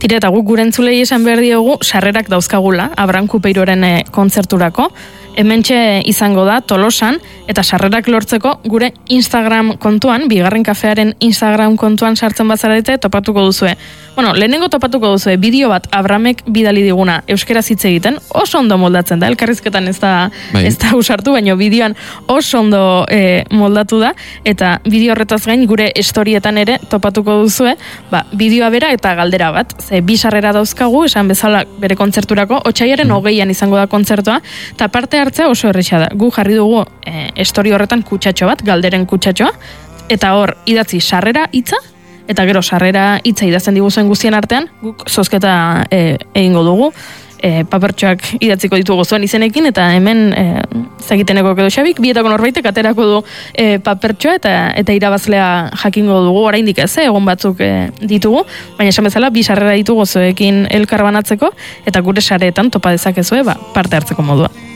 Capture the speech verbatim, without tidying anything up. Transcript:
Tire, eta guk gure entzulei esan behar diogu, sarrerak dauzkagula, Abraham Kupeiroren e, kontzerturako, hementxe izango da Tolosan, eta sarrerak lortzeko gure Instagram kontuan, bigarren kafearen Instagram kontuan sartzen bazarete, topatuko duzue. Bueno, lehenengo topatuko duzue, bideo bat Abrahamek bidali diguna euskaraz hitz egiten, oso ondo moldatzen da, elkarrizketan ez da, bai. ez da usartu, baina bideoan oso ondo e, moldatu da, eta bideo horretaz gain gure storietan ere topatuko duzue, ba, bideoa bera eta galdera bat, ze bi sarrera dauzkagu, esan bezala bere kontzerturako, otsailaren mm. hogeian izango da kontzertua, eta parte hartzea oso erresa da. Gu jarri dugu e, story horretan kutsatxo bat, galderen kutsatxoa, eta hor idatzi sarrera hitza, eta gero sarrera hitza idazten diguzuen guztien artean, guk zozketa e, egingo dugu, e, papertxoak idatziko ditugu zuen izenekin, eta hemen e, zagiteneko edo xabik, bietako norbaitek aterako du e, papertxoa, eta, eta irabazlea jakingo dugu, oraindik ez, egon batzuk e, ditugu, baina esan bezala, bi sarrera ditugu zuekin elkarbanatzeko, eta gure sareetan topa dezakezue, ba, parte hartzeko modua.